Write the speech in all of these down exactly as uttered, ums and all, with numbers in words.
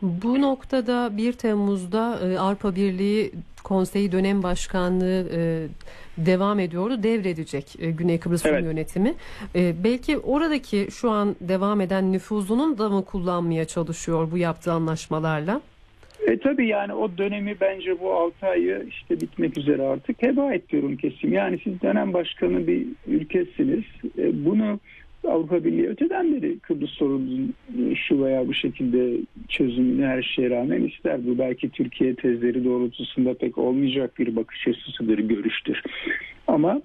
Bu noktada bir Temmuz'da e, Avrupa Birliği Konseyi Dönem Başkanlığı e, devam ediyordu, devredecek e, Güney Kıbrıs Rum Evet. Yönetimi. E, belki oradaki şu an devam eden nüfuzunun da mı kullanmaya çalışıyor bu yaptığı anlaşmalarla? E tabii yani o dönemi bence bu altı ayı işte bitmek üzere artık heba ediyorum kesim. Yani siz dönem başkanı bir ülkesiniz. E, bunu Avrupa Birliği öteden beri Kıbrıs sorununun şu veya bu şekilde çözümünü her şeye rağmen ister. Bu belki Türkiye tezleri doğrultusunda pek olmayacak bir bakış açısıdır, görüştür. Ama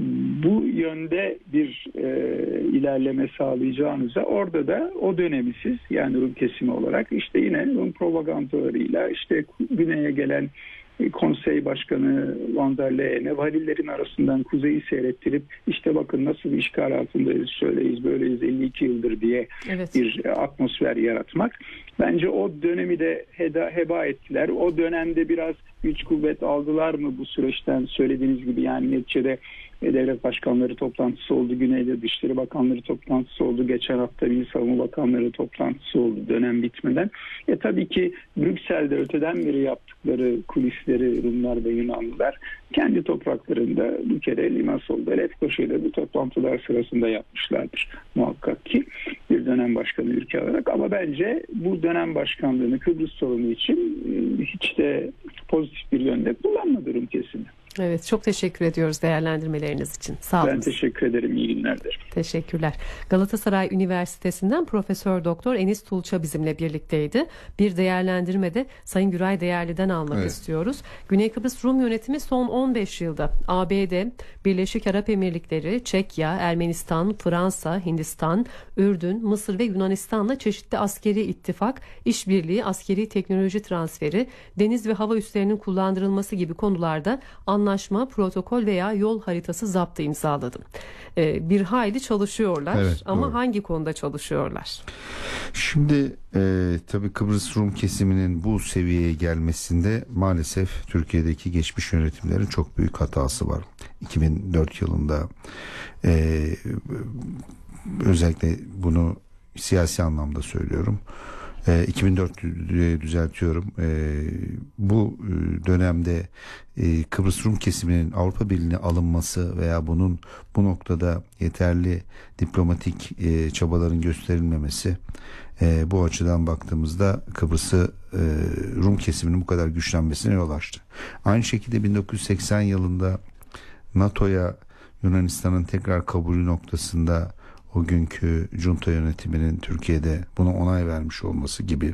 bu yönde bir e, ilerleme sağlayacağınıza orada da o dönemi siz yani Rum kesimi olarak işte yine Rum propagandalarıyla işte güneye gelen konsey başkanı Van der Leyen'e valillerin arasından kuzeyi seyrettirip işte bakın nasıl bir işgal altındayız, şöyleyiz, böyleyiz elli iki yıldır diye Evet. bir atmosfer yaratmak. Bence o dönemi de heda, heba ettiler. O dönemde biraz güç kuvvet aldılar mı bu süreçten söylediğiniz gibi yani neticede devlet başkanları toplantısı oldu. Güney'de Dışişleri Bakanları toplantısı oldu. Geçen hafta Milli Savunma Bakanları toplantısı oldu dönem bitmeden. E tabii ki Brüksel'de öteden beri yaptıkları kulisleri Rumlar ve Yunanlılar kendi topraklarında bir kere Limassol'da Lefkoşa'da bu toplantılar sırasında yapmışlardır muhakkak ki bir dönem başkanı ülke olarak. Ama bence bu dönem başkanlığını Kıbrıs sorunu için hiç de pozitif bir yönde kullanmadı Rum kesimi. Evet, çok teşekkür ediyoruz değerlendirmeleriniz için. Sağ olun. Ben teşekkür ederim. İyi günlerdir. Teşekkürler. Galatasaray Üniversitesi'nden Profesör Doktor Enis Tulça bizimle birlikteydi. Bir değerlendirmede Sayın Güray Değerli'den almak evet. istiyoruz. Güney Kıbrıs Rum Yönetimi son on beş yılda A B D, Birleşik Arap Emirlikleri, Çekya, Ermenistan, Fransa, Hindistan, Ürdün, Mısır ve Yunanistan'la çeşitli askeri ittifak, işbirliği, askeri teknoloji transferi, deniz ve hava üslerinin kullandırılması gibi konularda anlaşma, protokol veya yol haritası zaptı imzaladım. Ee, bir hayli çalışıyorlar evet, ama doğru. hangi konuda çalışıyorlar? Şimdi e, tabii Kıbrıs Rum kesiminin bu seviyeye gelmesinde maalesef Türkiye'deki geçmiş yönetimlerin çok büyük hatası var. iki bin dört yılında e, özellikle bunu siyasi anlamda söylüyorum. E, iki bin dört düzeltiyorum. E, bu dönemde e, Kıbrıs Rum kesiminin Avrupa Birliği'ne alınması veya bunun bu noktada yeterli diplomatik e, çabaların gösterilmemesi e, bu açıdan baktığımızda Kıbrıs'ı e, Rum kesiminin bu kadar güçlenmesine yol açtı. Aynı şekilde bin dokuz yüz seksen yılında NATO'ya Yunanistan'ın tekrar kabulü noktasında o günkü junta yönetiminin Türkiye'de buna onay vermiş olması gibi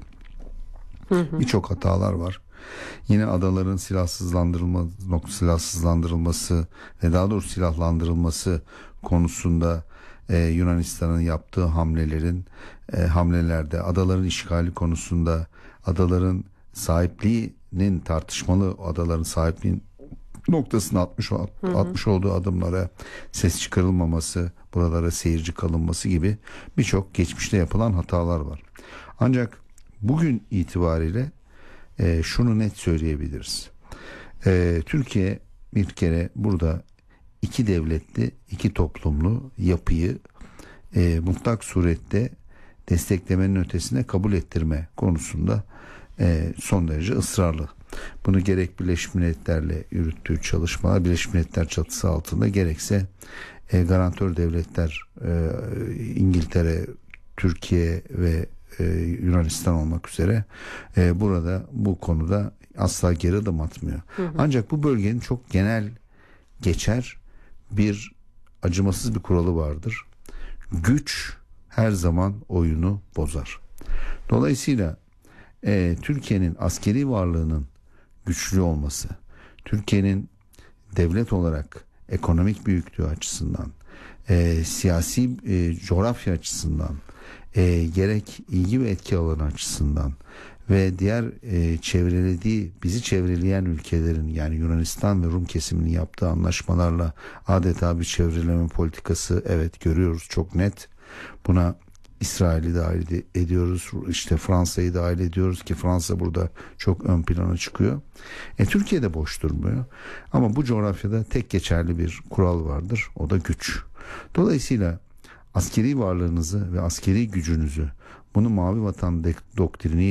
birçok hatalar var. Yine adaların silahsızlandırılma, silahsızlandırılması ve daha doğrusu silahlandırılması konusunda e, Yunanistan'ın yaptığı hamlelerin e, hamlelerde adaların işgali konusunda adaların sahipliğinin tartışmalı adaların sahipliğinin noktasına atmış, atmış olduğu adımlara ses çıkarılmaması, buralara seyirci kalınması gibi birçok geçmişte yapılan hatalar var. Ancak bugün itibariyle e, şunu net söyleyebiliriz. E, Türkiye bir kere burada iki devletli, iki toplumlu yapıyı e, mutlak surette desteklemenin ötesine kabul ettirme konusunda e, son derece ısrarlı. Bunu gerek Birleşmiş Milletler'le yürüttüğü çalışmalar, Birleşmiş Milletler çatısı altında gerekse e, garantör devletler e, İngiltere, Türkiye ve e, Yunanistan olmak üzere e, burada bu konuda asla geri adım atmıyor. Hı hı. Ancak bu bölgenin çok genel geçer bir acımasız bir kuralı vardır. Güç her zaman oyunu bozar. Dolayısıyla e, Türkiye'nin askeri varlığının güçlü olması, Türkiye'nin devlet olarak ekonomik büyüklüğü açısından, e, siyasi e, coğrafya açısından, e, gerek ilgi ve etki alanı açısından ve diğer e, çevrelediği, bizi çevreleyen ülkelerin yani Yunanistan ve Rum kesiminin yaptığı anlaşmalarla adeta bir çevreleme politikası evet görüyoruz çok net. Buna İsrail'i dahil ediyoruz, işte Fransa'yı dahil ediyoruz ki Fransa burada çok ön plana çıkıyor. E, Türkiye de boş durmuyor. Ama bu coğrafyada tek geçerli bir kural vardır, o da güç. Dolayısıyla askeri varlığınızı ve askeri gücünüzü bunu Mavi Vatan doktrini